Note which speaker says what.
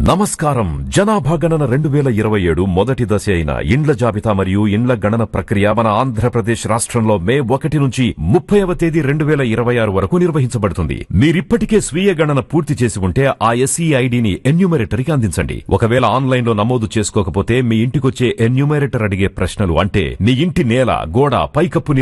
Speaker 1: నమస్కారం. జనాభా గణన 2027 మొదటి దశ అయిన ఇండ్ల జాబితా మరియు ఇండ్ల గణన ప్రక్రియ మన ఆంధ్రప్రదేశ్ రాష్ట్రంలో మే 1 నుంచి 30వ తేదీ 2026 వరకు నిర్వహించబడుతుంది. మీరిప్పటికే స్వీయ గణన పూర్తి చేసి ఉంటే ఆ ఎస్ఈ ఐడిని ఎన్యూమరేటర్కి అందించండి. ఒకవేళ ఆన్లైన్లో నమోదు చేసుకోకపోతే మీ ఇంటికొచ్చే ఎన్యూమరేటర్ అడిగే ప్రశ్నలు అంటే మీ ఇంటి నేల, గోడ, పైకప్పు